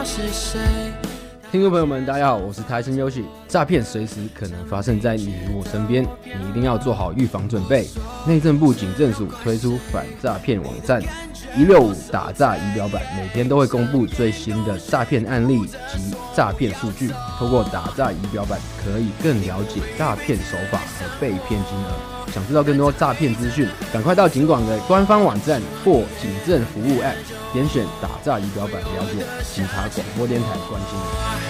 是谁？ 听众朋友们，大家好，我是台生优喜。诈骗随时可能发生在你我身边，你一定要做好预防准备。内政部警政署推出反诈骗网站165打诈仪表板，每天都会公布最新的诈骗案例及诈骗数据。透过打诈仪表板，可以更了解诈骗手法和被骗金额。想知道更多诈骗资讯，赶快到警广的官方网站或警政服务 App， 点选打诈仪表板了解。警察广播电台关心你。